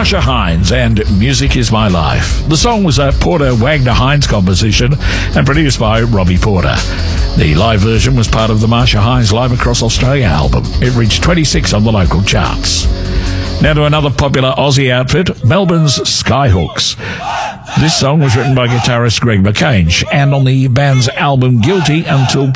Marsha Hines and Music Is My Life. The song was a Porter Wagner Hines composition and produced by Robbie Porter. The live version was part of the Marsha Hines Live Across Australia album. It reached 26 on the local charts. Now to another popular Aussie outfit, Melbourne's Skyhooks. This song was written by guitarist Greg McCange and on the band's album Guilty Until